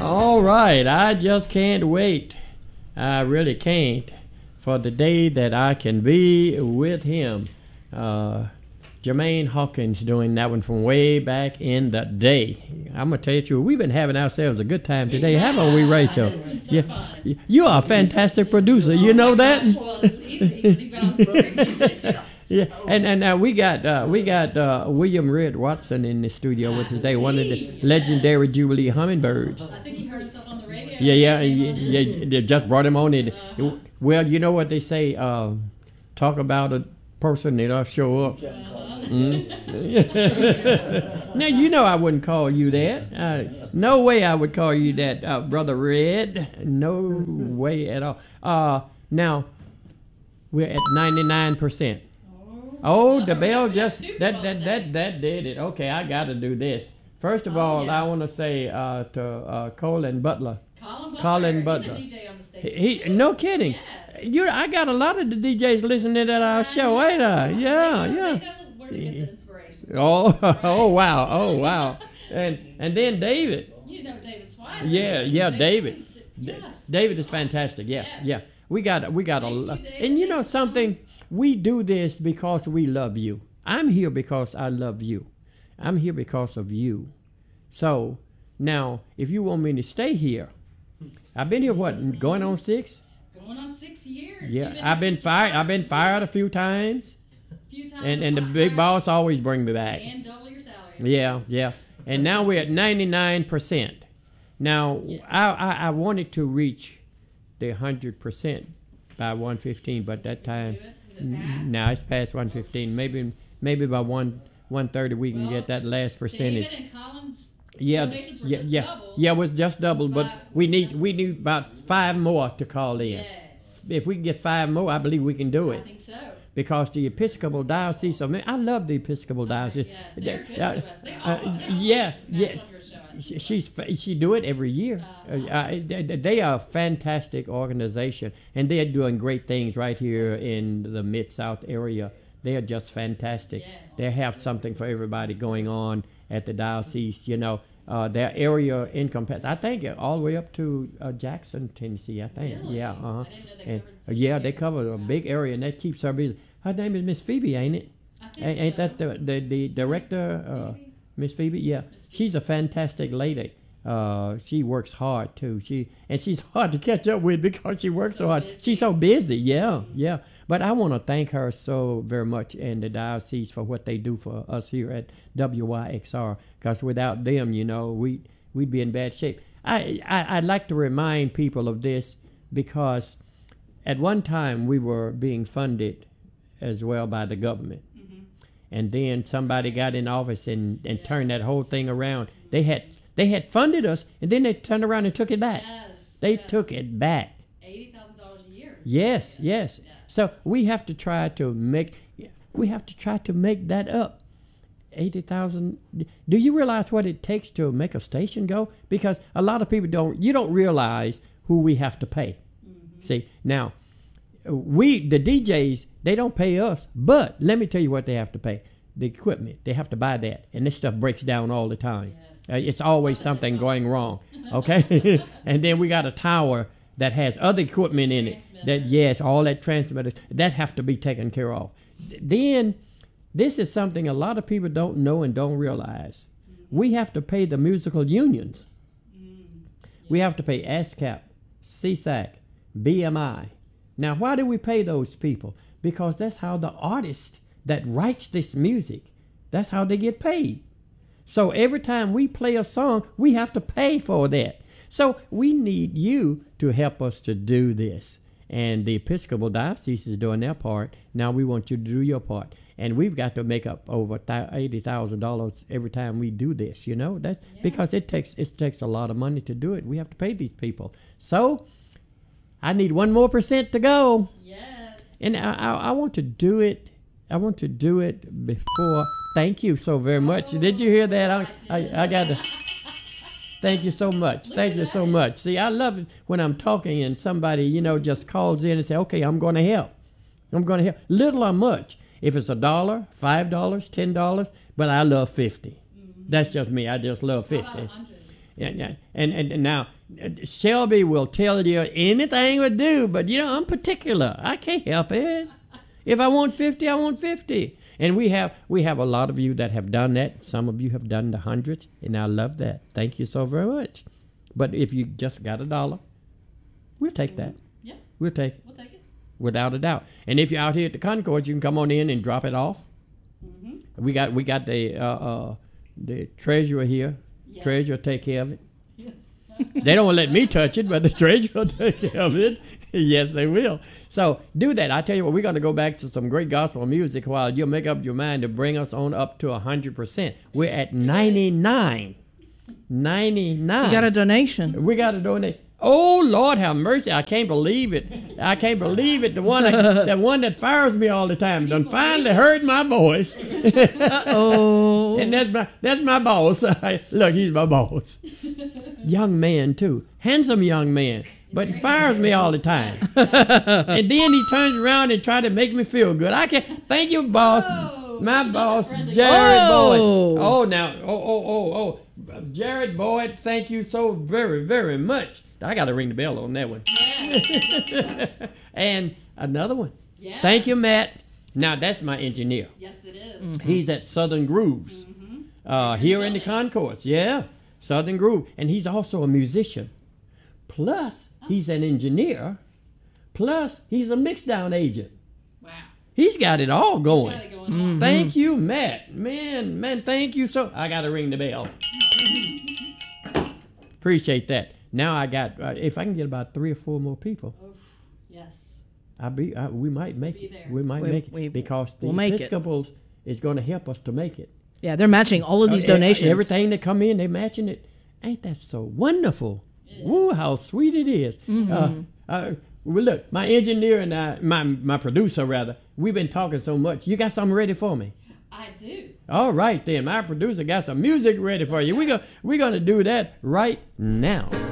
All right, I just can't wait. I really can't for the day that I can be with him. Jermaine Hawkins doing that one from way back in the day. I'm going to tell you the truth. We've been having ourselves a good time today, haven't we, Rachel? Yeah, you are a fantastic producer. You know that? Yeah, and we got William Red Watson in the studio with us today, one of the legendary Jubilee Hummingbirds. I think he heard himself on the radio. Yeah, they just brought him on it. Well, you know what they say, talk about a person that don't show up. Now, you know I wouldn't call you that. No way I would call you that, Brother Red. No way at all. Now, we're at 99%. Oh, the bell just that did it. Okay, I got to do this. First of all, I want to say to Colin Butler. Colin Butler. He's a DJ on the station. No kidding. Yes. I got a lot of the DJs listening to our show, ain't I? Yeah. They know where to get the inspiration. Oh wow. And then David. You know David Swire. Yeah, David. Yes. David is fantastic. Yeah. We got a lot. David. And you know something? We do this because we love you. I'm here because I love you. I'm here because of you. So now, if you want me to stay here, I've been here going on 6? Going on 6 years. Yeah, I've been fired. I've been fired a few times, and the big boss always bring me back. And double your salary. Yeah. And now we're at 99%. Now I wanted to reach the 100% by 115, but that time. Now it's past 115. Maybe by 130 we can get that last percentage. David and Colin's donations were Yeah. double. Yeah, it was just double, but we need about 5 more to call in. Yes. If we can get 5 more, I believe we can do I it. think so. Because the Episcopal Diocese of I love the Episcopal Diocese. Yes, they're good to us. They all Yeah. show us. She do it every year. They are a fantastic organization, and they are doing great things right here in the Mid-South area. They are just fantastic. Yes. They have something for everybody going on at the diocese. You know, their area income tax, I think, all the way up to Jackson, Tennessee. I think. Really? Yeah. I didn't know they And covered they cover a big area, and that keeps her busy. Her name is Miss Phoebe, ain't it? I think Ain't so. that the director? Miss Phoebe, yeah. She's a fantastic lady. She works hard too. She's hard to catch up with because she works so hard. She's so busy. Yeah. But I want to thank her so very much and the diocese for what they do for us here at WYXR. Because without them, we'd be in bad shape. I'd like to remind people of this because at one time we were being funded as well by the government. And then somebody got in office and turned that whole thing around. They had funded us, and then they turned around and took it back. They took it back. $80,000 a year. Yes. So we have to try to make that up. 80,000. Do you realize what it takes to make a station go? Because a lot of people don't realize who we have to pay. See, now the DJs, they don't pay us, but let me tell you what they have to pay. The equipment, they have to buy that, and this stuff breaks down all the time. Yes. It's always something going wrong, okay? And then we got a tower that has other equipment in it. All that transmitters, that have to be taken care of. Then, this is something a lot of people don't know and don't realize. We have to pay the musical unions. We have to pay ASCAP, CSAC, BMI. Now, why do we pay those people? Because that's how the artist that writes this music, that's how they get paid. So every time we play a song, we have to pay for that. So we need you to help us to do this. And the Episcopal Diocese is doing their part. Now we want you to do your part. And we've got to make up over $80,000 every time we do this, because it takes a lot of money to do it. We have to pay these people. So I need 1% more to go. Yes. And I want to do it. I want to do it before. Thank you so very much. Did you hear that? I got to. Thank you so much. Thank you so much. See, I love it when I'm talking and somebody, just calls in and say, okay, I'm going to help. Little or much. If it's $1, $5, $10, but I love 50. That's just me. I just love 50. And now Shelby will tell you anything would do, but I'm particular. I can't help it. If I want 50, I want 50. And we have a lot of you that have done that. Some of you have done the hundreds, and I love that. Thank you so very much. But if you just got $1, we'll take that. Yeah. We'll take it. We'll take it. Without a doubt. And if you're out here at the concourse, you can come on in and drop it off. Mm-hmm. We got the treasurer here. Yes. Treasurer take care of it. They don't let me touch it, but the treasurer will take care of it. Yes, they will. So do that. I tell you what, we're going to go back to some great gospel music while you make up your mind to bring us on up to 100%. We're at 99. 99. You got a donation. We got to donate. Oh, Lord have mercy. I can't believe it. I can't believe it. The one that fires me all the time done finally heard my voice. Oh. And that's my boss. Look, he's my boss. Young man, too. Handsome young man. But he fires me all the time. And then he turns around and tries to make me feel good. I can't. Thank you, boss. Oh, my boss, friendly. Jared Boyd. Oh. Oh, now. Oh. Jared Boyd, thank you so very, very much. I got to ring the bell on that one. Yeah. And another one. Yeah. Thank you, Matt. Now, that's my engineer. Yes, it is. Mm-hmm. He's at Southern Grooves Mm-hmm. here in the concourse. Yeah, Southern Groove. And he's also a musician. Plus, he's an engineer. Plus, he's a mix-down agent. Wow. He's got it all going. Got it going on. Thank you, Matt. Man, thank you so. I got to ring the bell. Appreciate that. Now I got. If I can get about 3 or 4 more people, Oh, yes. we might make Be it. there. We might make it because the we'll make it. Episcopals is going to help us to make it. Yeah, they're matching all of these donations. Everything that come in, they're matching it. Ain't that so wonderful? Woo, how sweet it is. Well, look, my engineer and I, my producer rather, we've been talking so much. You got something ready for me? I do. All right then, my producer got some music ready for you. We're gonna do that right now.